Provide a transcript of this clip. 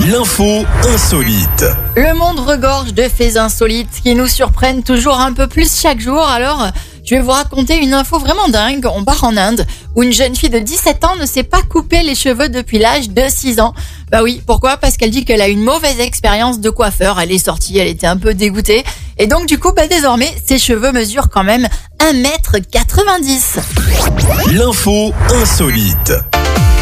L'info insolite. Le monde regorge de faits insolites qui nous surprennent toujours un peu plus chaque jour. Alors, je vais vous raconter une info vraiment dingue. On part en Inde où une jeune fille de 17 ans ne s'est pas coupé les cheveux depuis l'âge de 6 ans. Bah oui, pourquoi ? Parce qu'elle dit qu'elle a une mauvaise expérience de coiffeur. Elle est sortie, elle était un peu dégoûtée. Et donc du coup, désormais, ses cheveux mesurent quand même 1,90 m. L'info insolite.